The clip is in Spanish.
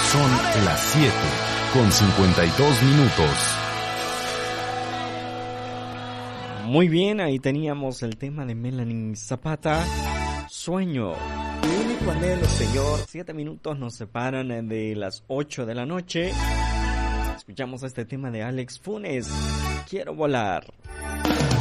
Son las 7:52. Muy bien, ahí teníamos el tema de Melanie Zapata, Sueño. Mi único anhelo, Señor. 7 minutos nos separan de las 8 de la noche. Escuchamos este tema de Alex Funes, Quiero volar.